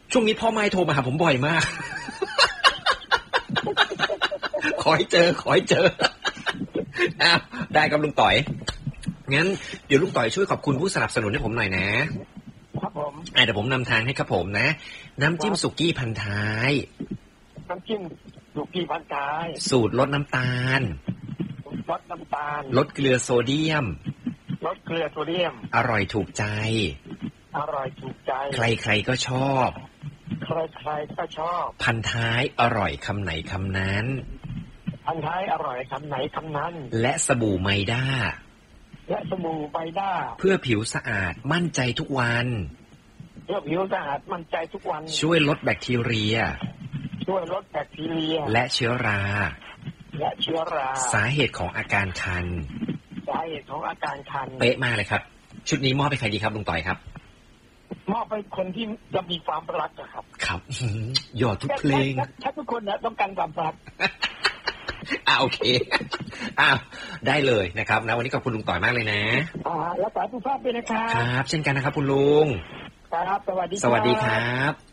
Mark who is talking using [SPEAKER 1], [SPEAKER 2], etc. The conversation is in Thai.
[SPEAKER 1] ช่วงนี้พ่อไม่โทรมาหาผมบ่อยมาก ขอให้เจออ้าวได้ครับลุงต่อยงั้นเดี๋ยวลุงต่อยช่วยขอบคุณผู้สนับสนุนให้ผมหน่อยนะครับ
[SPEAKER 2] ผม
[SPEAKER 1] เดี๋ยวผมนำทางให้ครับผมนะน้ำจิ้มสุกี้พันท้าย
[SPEAKER 2] น้ำจิ้มสุกี้พันท้าย
[SPEAKER 1] สูตรลดน้ำตาลลดเกลือโซเดียมอร่อยถูกใจใครๆก็ชอบพันท้ายอร่อยคำไหนคำนั้นและสบู่ไมด้าเพื่อผิวสะอาดมั่นใจทุกวันช่วยลดแบคทีเรียและเชื้อราสาเหตุของอาการคันเป๊ะมากเลยครับชุดนี้มอบไปใครดีครับลุงต่อยครับ
[SPEAKER 2] มอบไปคนที่จะมีความรักครับ
[SPEAKER 1] ครับหยอดทุกเพลง
[SPEAKER 2] ถ้าทุกคนนะต้องการความรัก
[SPEAKER 1] โอเคได้เลยนะครับนะวันนี้ขอบคุณลุงต่อยมากเลยนะ
[SPEAKER 2] แล้วต่อยผู้ภาพด้วยนะครับ
[SPEAKER 1] ครับเช่นกันนะครับคุณลุง
[SPEAKER 2] ครับสวัสดี
[SPEAKER 1] ครับ